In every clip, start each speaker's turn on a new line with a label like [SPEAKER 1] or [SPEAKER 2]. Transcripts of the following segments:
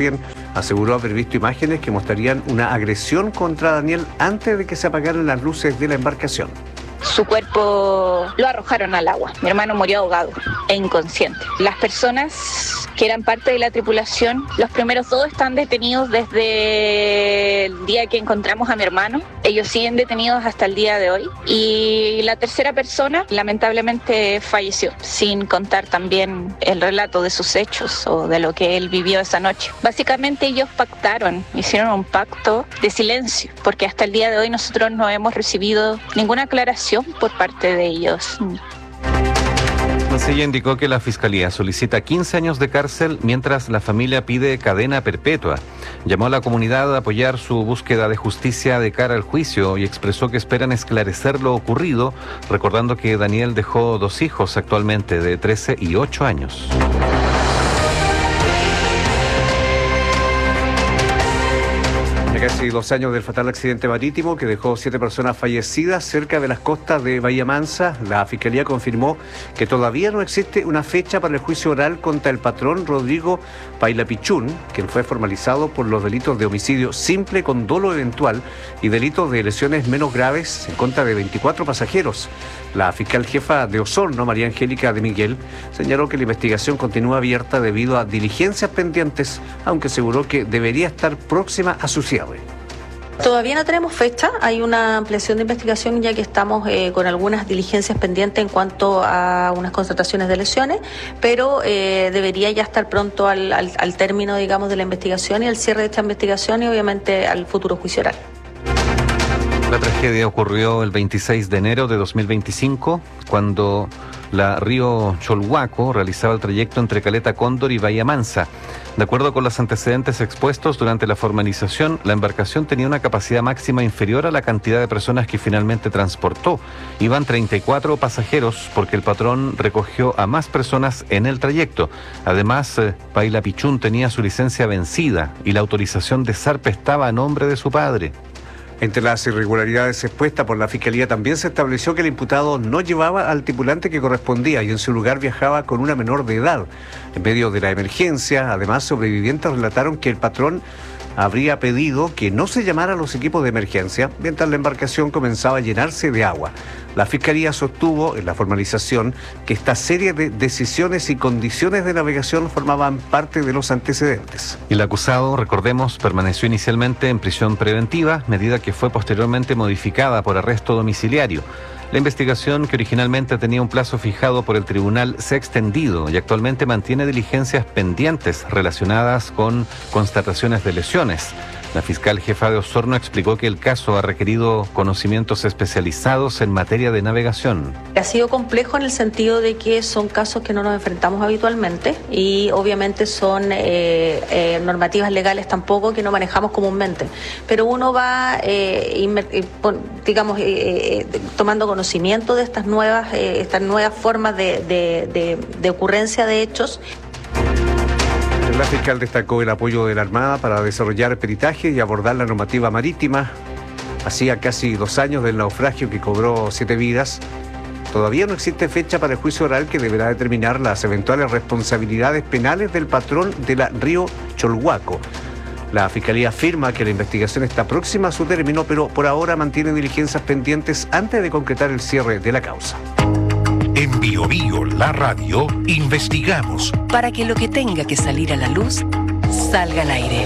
[SPEAKER 1] también aseguró haber visto imágenes que mostrarían una agresión contra Daniel antes de que se apagaran las luces de la embarcación.
[SPEAKER 2] Su cuerpo lo arrojaron al agua. Mi hermano murió ahogado e inconsciente. Las personas que eran parte de la tripulación, los primeros dos están detenidos desde el día que encontramos a mi hermano. Ellos siguen detenidos hasta el día de hoy. Y la tercera persona lamentablemente falleció, sin contar también el relato de sus hechos o de lo que él vivió esa noche. Básicamente ellos pactaron, hicieron un pacto de silencio, porque hasta el día de hoy nosotros no hemos recibido ninguna aclaración por parte de ellos.
[SPEAKER 3] Ella indicó que la Fiscalía solicita 15 años de cárcel mientras la familia pide cadena perpetua. Llamó a la comunidad a apoyar su búsqueda de justicia de cara al juicio y expresó que esperan esclarecer lo ocurrido, recordando que Daniel dejó 2 hijos actualmente de 13 y 8 años.
[SPEAKER 1] Casi 2 años del fatal accidente marítimo que dejó 7 personas fallecidas cerca de las costas de Bahía Mansa, la Fiscalía confirmó que todavía no existe una fecha para el juicio oral contra el patrón Rodrigo Pailapichún, quien fue formalizado por los delitos de homicidio simple con dolo eventual y delitos de lesiones menos graves en contra de 24 pasajeros. La fiscal jefa de Osorno, María Angélica de Miguel, señaló que la investigación continúa abierta debido a diligencias pendientes, aunque aseguró que debería estar próxima a su cierre.
[SPEAKER 4] Todavía no tenemos fecha, hay una ampliación de investigación ya que estamos con algunas diligencias pendientes en cuanto a unas constataciones de lesiones, pero debería ya estar pronto al término, digamos, de la investigación y al cierre de esta investigación y obviamente al futuro juicio oral.
[SPEAKER 3] La tragedia ocurrió el 26 de enero de 2025, cuando la Río Cholhuaco realizaba el trayecto entre Caleta Cóndor y Bahía Mansa. De acuerdo con los antecedentes expuestos durante la formalización, la embarcación tenía una capacidad máxima inferior a la cantidad de personas que finalmente transportó. Iban 34 pasajeros porque el patrón recogió a más personas en el trayecto. Además, Pailapichún tenía su licencia vencida y la autorización de zarpe estaba a nombre de su padre.
[SPEAKER 1] Entre las irregularidades expuestas por la Fiscalía también se estableció que el imputado no llevaba al tripulante que correspondía y en su lugar viajaba con una menor de edad. En medio de la emergencia, además, sobrevivientes relataron que el patrón habría pedido que no se llamara a los equipos de emergencia mientras la embarcación comenzaba a llenarse de agua. La Fiscalía sostuvo en la formalización que esta serie de decisiones y condiciones de navegación formaban parte de los antecedentes.
[SPEAKER 3] El acusado, recordemos, permaneció inicialmente en prisión preventiva, medida que fue posteriormente modificada por arresto domiciliario. La investigación, que originalmente tenía un plazo fijado por el tribunal, se ha extendido y actualmente mantiene diligencias pendientes relacionadas con constataciones de lesiones. La fiscal jefa de Osorno explicó que el caso ha requerido conocimientos especializados en materia de navegación.
[SPEAKER 4] Ha sido complejo en el sentido de que son casos que no nos enfrentamos habitualmente y obviamente son normativas legales tampoco que no manejamos comúnmente. Pero uno va, tomando conocimiento de estas nuevas formas de ocurrencia de hechos.
[SPEAKER 1] La fiscal destacó el apoyo de la Armada para desarrollar peritaje y abordar la normativa marítima. Hacía casi 2 años del naufragio que cobró 7 vidas. Todavía no existe fecha para el juicio oral que deberá determinar las eventuales responsabilidades penales del patrón de la Río Cholhuaco. La Fiscalía afirma que la investigación está próxima a su término, pero por ahora mantiene diligencias pendientes antes de concretar el cierre de la causa.
[SPEAKER 5] En Bio Bio, la radio, investigamos
[SPEAKER 6] para que lo que tenga que salir a la luz salga al aire.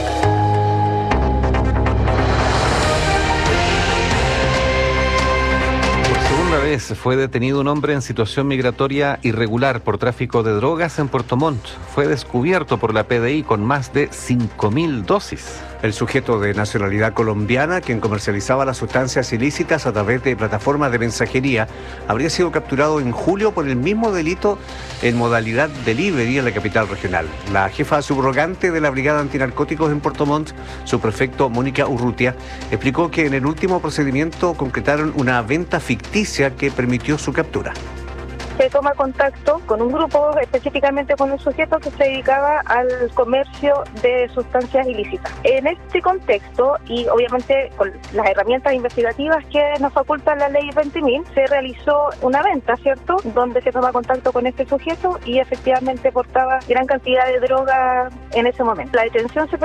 [SPEAKER 3] Por segunda vez fue detenido un hombre en situación migratoria irregular por tráfico de drogas en Puerto Montt. Fue descubierto por la PDI con más de 5.000 dosis.
[SPEAKER 1] El sujeto de nacionalidad colombiana, quien comercializaba las sustancias ilícitas a través de plataformas de mensajería, habría sido capturado en julio por el mismo delito en modalidad delivery en la capital regional. La jefa subrogante de la Brigada Antinarcóticos en Puerto Montt, subprefecto Mónica Urrutia, explicó que en el último procedimiento concretaron una venta ficticia que permitió su captura.
[SPEAKER 7] Se toma contacto con un grupo, específicamente con un sujeto que se dedicaba al comercio de sustancias ilícitas. En este contexto, y obviamente con las herramientas investigativas que nos faculta la ley 20.000, se realizó una venta, ¿cierto?, donde se toma contacto con este sujeto y efectivamente portaba gran cantidad de droga en ese momento. La detención se